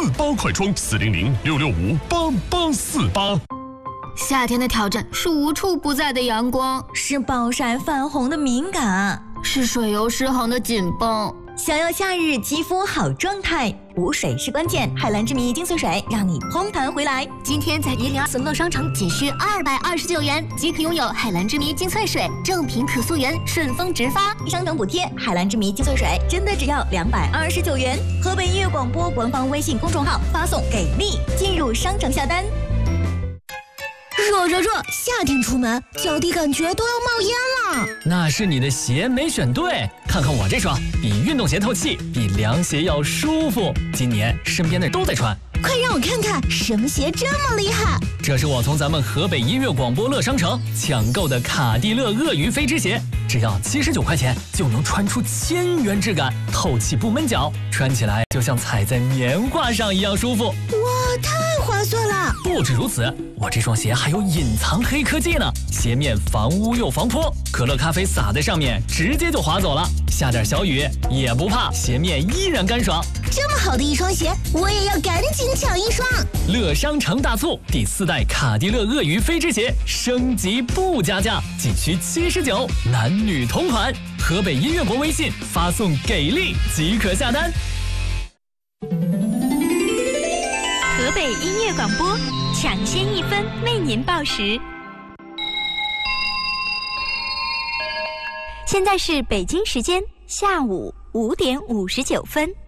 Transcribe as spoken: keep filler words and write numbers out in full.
四八快充四零零六六五八八四八。 夏天的挑战是无处不在的阳光， 是暴晒泛红的敏感， 是水油失衡的紧绷。 想要夏日肌肤好状态，补水是关键。海蓝之谜精粹水让你嘭弹回来。 今天在一零二森乐商城仅需二百二十九元即可拥有海蓝之谜精粹水，正品可溯源，顺丰直发， 商城补贴。海蓝之谜精粹水真的只要两百二十九元。河北音乐广播官方微信公众号发送给力进入商城下单。 热热热！夏天出门，脚底感觉都要冒烟了。 那是你的鞋没选对，看看我这双，比运动鞋透气，比凉鞋要舒服。今年身边的都在穿， 快让我看看什么鞋这么厉害！ 这是我从咱们河北音乐广播乐商城抢购的卡地勒鳄鱼飞织鞋，只要七十九块钱就能穿出千元质感，透气不闷脚，穿起来就像踩在棉花上一样舒服。 哇，太划算了！ 不止如此，我这双鞋还有隐藏黑科技呢，鞋面防污又防泼，可乐咖啡洒在上面直接就滑走了，下点小雨也不怕，鞋面依然干爽。 这么好的一双鞋，我也要赶紧抢一双！ 乐商城大促，第四代卡地勒鳄鱼飞织鞋升级不加价，仅需七十九，男女同款。河北音乐国微信发送给力即可下单。 河北音乐广播，抢先一分为您报时。现在是北京时间下午五点五十九分。